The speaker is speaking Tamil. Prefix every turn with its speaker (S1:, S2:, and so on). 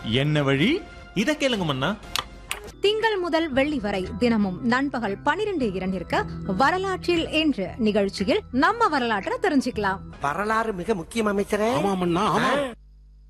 S1: என்ன வழி?
S2: இத கேளுங்க மன்னா.
S3: திங்கள் முதல் வெள்ளி வரை தினமும் நண்பகல் 12:02 வரலாற்றில் என்று நிகழ்ச்சியில் நம்ம வரலாற்றை தெரிஞ்சுக்கலாம்.
S4: வரலாறு மிக முக்கியம் அமைச்சரே.
S5: ஆமா மன்னா, ஆமா.